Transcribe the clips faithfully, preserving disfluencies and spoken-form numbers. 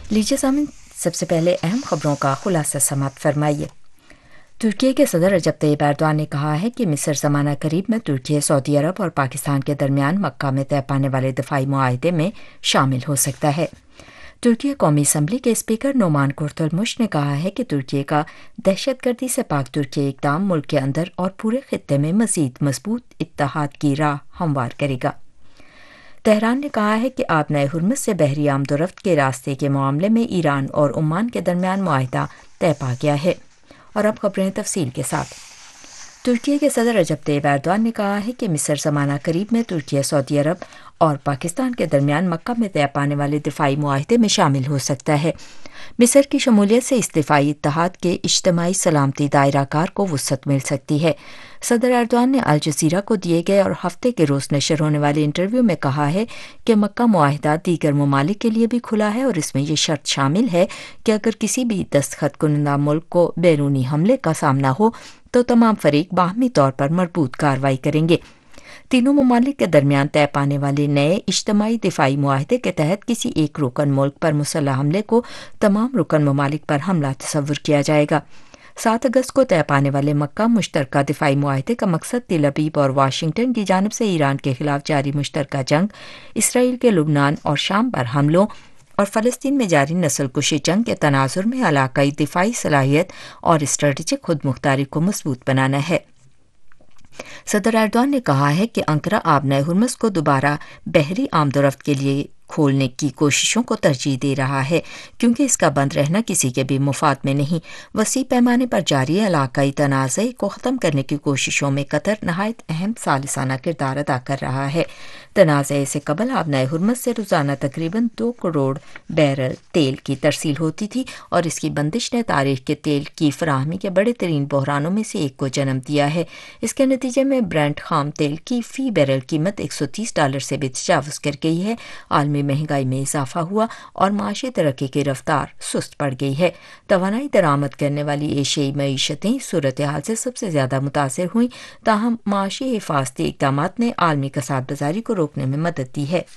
لیجیے سامعین، سب سے پہلے اہم خبروں کا خلاصہ سماعت فرمائیے۔ ترکی کے صدر رجب طیب ایردوان نے کہا ہے کہ مصر زمانہ قریب میں ترکی، سعودی عرب اور پاکستان کے درمیان مکہ میں طے پانے والے دفاعی معاہدے میں شامل ہو سکتا ہے۔ ترکی قومی اسمبلی کے اسپیکر نومان کرتلمش نے کہا ہے کہ ترکی کا دہشت گردی سے پاک ترکی اقدام ملک کے اندر اور پورے خطے میں مزید مضبوط اتحاد کی راہ ہموار کرے گا۔ تہران نے کہا ہے کہ آبنائے ہرمز سے بحری آمد و رفت کے راستے کے معاملے میں ایران اور عمان کے درمیان معاہدہ طے پا گیا ہے۔ اور اب خبریں تفصیل کے ساتھ۔ ترکی کے صدر رجب طیب ایردوان نے کہا ہے کہ مصر زمانہ قریب میں ترکی، سعودی عرب اور پاکستان کے درمیان مکہ میں طے پانے والے دفاعی معاہدے میں شامل ہو سکتا ہے۔ مصر کی شمولیت سے اس دفاعی اتحاد کے اجتماعی سلامتی دائرہ کار کو وسعت مل سکتی ہے۔ صدر ایردوان نے الجزیرہ کو دیے گئے اور ہفتے کے روز نشر ہونے والے انٹرویو میں کہا ہے کہ مکہ معاہدہ دیگر ممالک کے لیے بھی کھلا ہے اور اس میں یہ شرط شامل ہے کہ اگر کسی بھی دستخط کنندہ ملک کو بیرونی حملے کا سامنا ہو تو تمام فریق باہمی طور پر مربوط کارروائی کریں گے۔ تینوں ممالک کے درمیان طے پانے والے نئے اجتماعی دفاعی معاہدے کے تحت کسی ایک رکن ملک پر مسلح حملے کو تمام رکن ممالک پر حملہ تصور کیا جائے گا۔ سات اگست کو طے پانے والے مکہ مشترکہ دفاعی معاہدے کا مقصد تل ابیب اور واشنگٹن کی جانب سے ایران کے خلاف جاری مشترکہ جنگ، اسرائیل کے لبنان اور شام پر حملوں اور فلسطین میں جاری نسل کشی جنگ کے تناظر میں علاقائی دفاعی صلاحیت اور اسٹریٹجک خود مختاری کو مضبوط بنانا ہے۔ صدر ایردوان نے کہا ہے کہ انقرہ آبنائے ہرمز کو دوبارہ بحری آمد و رفت کے لیے کھولنے کی کوششوں کو ترجیح دے رہا ہے کیونکہ اس کا بند رہنا کسی کے بھی مفاد میں نہیں۔ وسیع پیمانے پر جاری علاقائی تنازع کو ختم کرنے کی کوششوں میں قطر نہایت اہم ثالثانہ کردار ادا کر رہا ہے۔ تنازع سے قبل آبنائے ہرمز سے روزانہ تقریباً دو کروڑ بیرل تیل کی ترسیل ہوتی تھی اور اس کی بندش نے تاریخ کے تیل کی فراہمی کے بڑے ترین بحرانوں میں سے ایک کو جنم دیا ہے۔ اس کے نتیجے میں برنٹ خام تیل کی فی بیرل قیمت ایک سو تیس ڈالر سے بھی تجاوز کر گئی ہے۔ عالمی مہنگائی میں اضافہ ہوا اور معاشی ترقی کی رفتار سست پڑ گئی ہے۔ توانائی درآمد کرنے والی ایشیائی معیشتیں اس صورتحال سے سب سے زیادہ متاثر ہوئیں، تاہم معاشی حفاظتی اقدامات نے عالمی کساد بازاری کو روکنے میں مدد دی ہے۔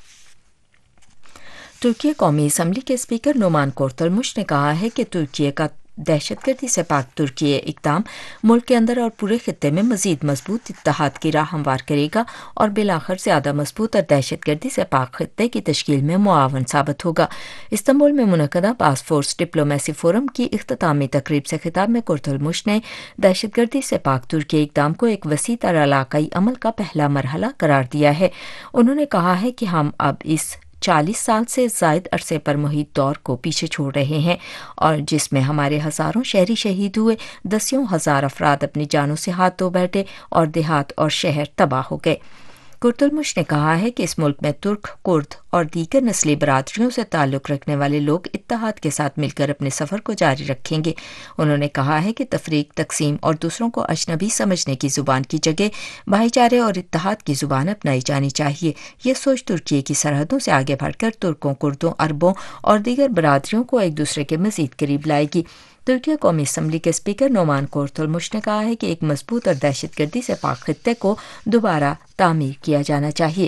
ترکی قومی اسمبلی کے اسپیکر نومان کرتلمش نے کہا ہے کہ ترکی کا دہشت گردی سے پاک ترکی اقدام ملک کے اندر اور پورے خطے میں مزید مضبوط اتحاد کی راہ ہموار کرے گا اور بالآخر زیادہ مضبوط اور دہشت گردی سے پاک خطے کی تشکیل میں معاون ثابت ہوگا۔ استنبول میں منعقدہ پاس فورس ڈپلومیسی فورم کی اختتامی تقریب سے خطاب میں کرتلمش نے دہشت گردی سے پاک ترکی اقدام کو ایک وسیع تر علاقائی عمل کا پہلا مرحلہ قرار دیا ہے۔ انہوں نے کہا ہے کہ ہم اب اس چالیس سال سے زائد عرصے پر محیط دور کو پیچھے چھوڑ رہے ہیں اور جس میں ہمارے ہزاروں شہری شہید ہوئے، دسیوں ہزار افراد اپنی جانوں سے ہاتھ دھو بیٹھے اور دیہات اور شہر تباہ ہو گئے۔ کرتلمش نے کہا ہے کہ اس ملک میں ترک، کرد اور دیگر نسلی برادریوں سے تعلق رکھنے والے لوگ اتحاد کے ساتھ مل کر اپنے سفر کو جاری رکھیں گے۔ انہوں نے کہا ہے کہ تفریق، تقسیم اور دوسروں کو اجنبی سمجھنے کی زبان کی جگہ بھائی چارے اور اتحاد کی زبان اپنائی جانی چاہیے۔ یہ سوچ ترکی کی سرحدوں سے آگے بڑھ کر ترکوں، کردوں، عربوں اور دیگر برادریوں کو ایک دوسرے کے مزید قریب لائے گی۔ ترکی قومی اسمبلی کے اسپیکر نومان کرتلمش نے کہا ہے کہ ایک مضبوط اور دہشت گردی سے پاک خطے کو دوبارہ تعمیر کیا جانا چاہیے۔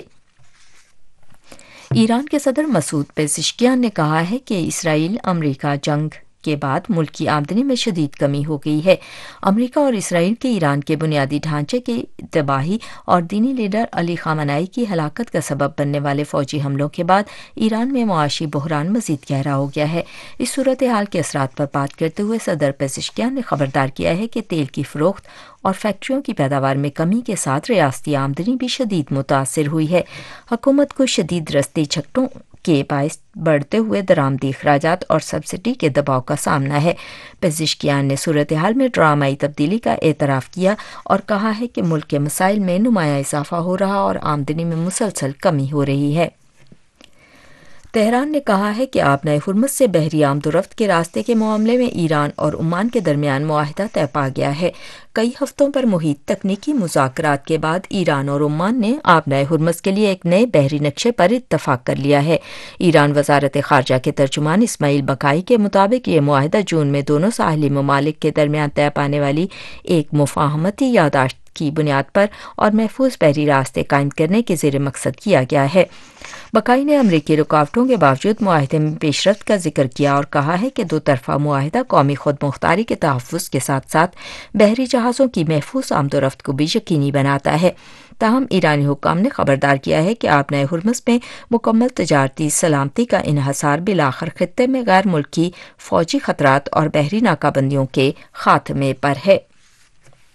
ایران کے صدر مسعود پزشکیان نے کہا ہے کہ اسرائیل امریکہ جنگ کے بعد ملکی آمدنی میں شدید کمی ہو گئی ہے۔ امریکہ اور اسرائیل کے ایران کے بنیادی ڈھانچے کے تباہی اور دینی لیڈر علی خامنائی کی ہلاکت کا سبب بننے والے فوجی حملوں کے بعد ایران میں معاشی بحران مزید گہرا ہو گیا ہے۔ اس صورتحال کے اثرات پر بات کرتے ہوئے صدر پزشکیان نے خبردار کیا ہے کہ تیل کی فروخت اور فیکٹریوں کی پیداوار میں کمی کے ساتھ ریاستی آمدنی بھی شدید متاثر ہوئی ہے۔ حکومت کو شدید رستے چھٹوں کے باعث بڑھتے ہوئے درآمدی اخراجات اور سبسڈی کے دباؤ کا سامنا ہے۔ پزشکیان نے صورتحال میں ڈرامائی تبدیلی کا اعتراف کیا اور کہا ہے کہ ملک کے مسائل میں نمایاں اضافہ ہو رہا اور آمدنی میں مسلسل کمی ہو رہی ہے۔ تہران نے کہا ہے کہ آبنائے ہرمز سے بحری آمد و رفت کے راستے کے معاملے میں ایران اور عمان کے درمیان معاہدہ طے پا گیا ہے۔ کئی ہفتوں پر محیط تکنیکی مذاکرات کے بعد ایران اور عمان نے آبنائے ہرمز کے لیے ایک نئے بحری نقشے پر اتفاق کر لیا ہے۔ ایران وزارت خارجہ کے ترجمان اسماعیل بقائی کے مطابق یہ معاہدہ جون میں دونوں ساحلی ممالک کے درمیان طے پانے والی ایک مفاہمتی یادداشت کی بنیاد پر اور محفوظ بحری راستے قائم کرنے کے زیر مقصد کیا گیا ہے۔ بقائی نے امریکی رکاوٹوں کے باوجود معاہدے میں پیش رفت کا ذکر کیا اور کہا ہے کہ دو طرفہ معاہدہ قومی خود مختاری کے تحفظ کے ساتھ ساتھ بحری جہازوں کی محفوظ آمد و رفت کو بھی یقینی بناتا ہے۔ تاہم ایرانی حکام نے خبردار کیا ہے کہ آبنائے ہرمز میں مکمل تجارتی سلامتی کا انحصار بالآخر خطے میں غیر ملکی فوجی خطرات اور بحری ناکہ بندیوں کے خاتمے پر ہے۔